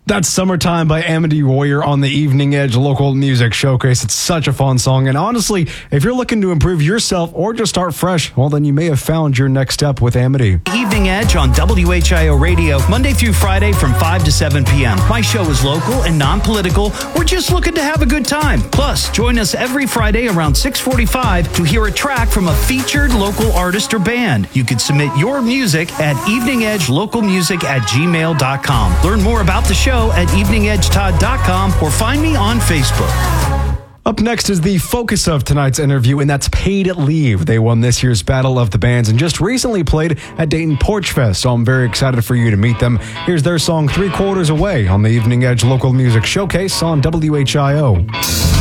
That's Summertime by Amity Warrior on the Evening Edge Local Music Showcase. It's such a fun song. And honestly, if you're looking to improve yourself or just start fresh, well, then you may have found your next step with Amity. Evening Edge on WHIO Radio, Monday through Friday from 5 to 7 p.m. My show is local and non-political. We're just looking to have a good time. Plus, join us every Friday around 6:45 to hear a track from a featured local artist or band. You can submit your music at eveningedgelocalmusic@gmail.com. Learn more about the show at eveningedgetodd.com or find me on Facebook. Up next is the focus of tonight's interview, and that's Paid Leave. They won this year's Battle of the Bands and just recently played at Dayton Porch Fest, so I'm very excited for you to meet them. Here's their song 3/4 Away on the Evening Edge Local Music Showcase on WHIO.